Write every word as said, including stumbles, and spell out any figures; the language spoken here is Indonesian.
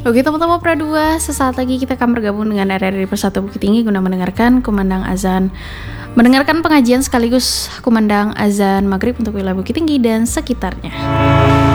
Oke teman-teman Pra dua, sesaat lagi kita akan bergabung dengan R R I Persatu Bukit Tinggi guna mendengarkan kumandang azan Mendengarkan pengajian sekaligus kumandang azan maghrib untuk wilayah Bukit Tinggi dan sekitarnya.